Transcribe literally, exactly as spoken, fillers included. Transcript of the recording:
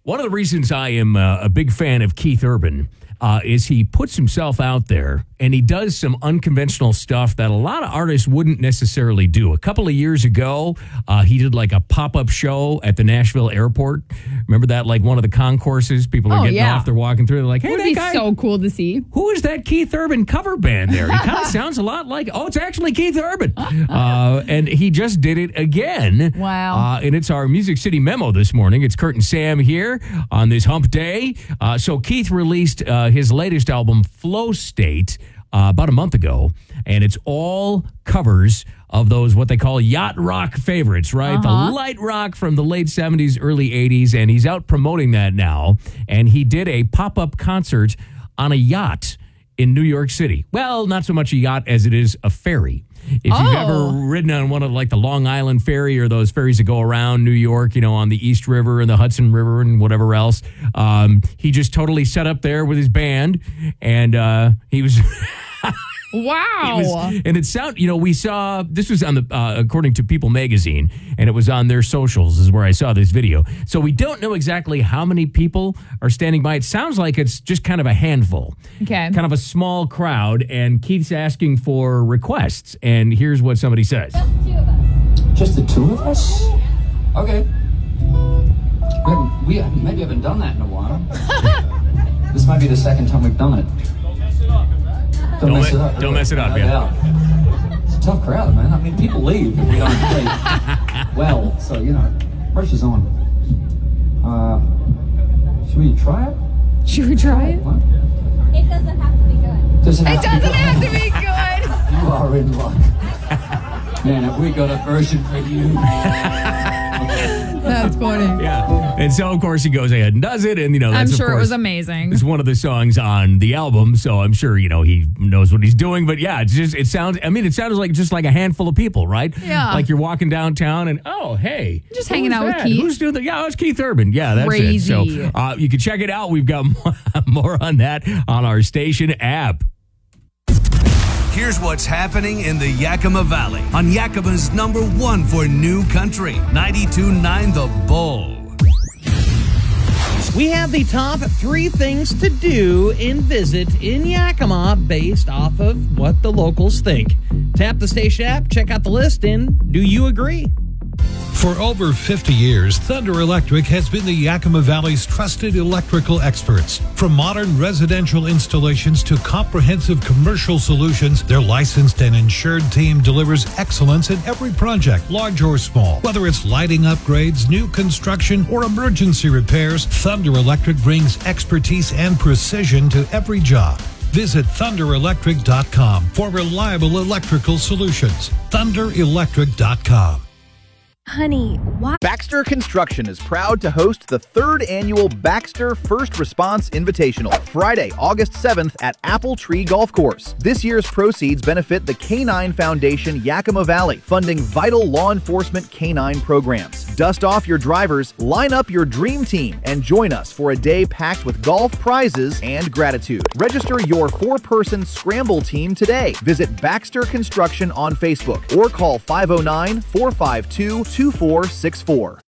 One of the reasons I am uh, a big fan of Keith Urban uh, is he puts himself out there and he does some unconventional stuff that a lot of artists wouldn't necessarily do. A couple of years ago, uh, he did like a pop-up show at the Nashville airport. Remember that? Like one of the concourses, people are oh, getting yeah. off, they're walking through, they're like, hey, it would that be guy, so cool to see. who is that Keith Urban cover band there? He kind of sounds a lot like, oh, it's actually Keith Urban. Uh, and he just did it again. Wow. Uh, and it's our Music City Memo this morning. It's Kurt and Sam here on this hump day. Uh, so Keith released uh, his latest album, Flow State, uh, about a month ago. And it's all covers of those, what they call yacht rock favorites, right? Uh-huh. The light rock from the late seventies, early eighties. And he's out promoting that now. And he did a pop-up concert on a yacht in New York City. Well, not so much a yacht as it is a ferry. If you've Oh. ever ridden on one of like the Long Island ferry or those ferries that go around New York, you know, on the East River and the Hudson River and whatever else, um, he just totally set up there with his band, and uh, he was... Wow. It was, and it sound, you know, we saw, this was on the, uh, according to People Magazine, and it was on their socials is where I saw this video. So we don't know exactly how many people are standing by. It sounds like it's just kind of a handful. Okay. Kind of a small crowd, and Keith's asking for requests. And here's what somebody says. Just the two of us? Okay. We, haven't, we haven't, maybe haven't done that in a while. This might be the second time we've done it. Don't, Don't mess me- it up. don't mess it up, No yeah. doubt. It's a tough crowd, man. I mean, people leave if we don't play well. So, you know, pressure's on. Uh, should we try it? Should we try it? What? It doesn't have to be good. Doesn't It have to doesn't be have to be good. You are in luck. Man, have we got a version for you? That's funny. Yeah. And so, of course, he goes ahead and does it. And, you know, I'm that's, of sure it course, was amazing. It's one of the songs on the album. So I'm sure, you know, he knows what he's doing. But yeah, it's just, it sounds, I mean, it sounds like just like a handful of people, right? Yeah. Like you're walking downtown and, oh, hey. Just who hanging is out with that? Keith. Who's doing that? Yeah, it's Keith Urban. Yeah, that's Crazy. it. So uh, you can check it out. We've got more, more on that on our station app. Here's what's happening in the Yakima Valley on Yakima's number one for new country, ninety-two point nine The Bull. We have the top three things to do and visit in Yakima based off of what the locals think. Tap the station app, check out the list, and do you agree? For over fifty years, Thunder Electric has been the Yakima Valley's trusted electrical experts. From modern residential installations to comprehensive commercial solutions, their licensed and insured team delivers excellence in every project, large or small. Whether it's lighting upgrades, new construction, or emergency repairs, Thunder Electric brings expertise and precision to every job. Visit thunder electric dot com for reliable electrical solutions. thunder electric dot com. Honey, why? Baxter Construction is proud to host the third annual Baxter First Response Invitational, Friday, August seventh at Apple Tree Golf Course. This year's proceeds benefit the K nine Foundation Yakima Valley, funding vital law enforcement K nine programs. Dust off your drivers, line up your dream team, and join us for a day packed with golf prizes and gratitude. Register your four-person scramble team today. Visit Baxter Construction on Facebook or call five oh nine, four five two, two four six four.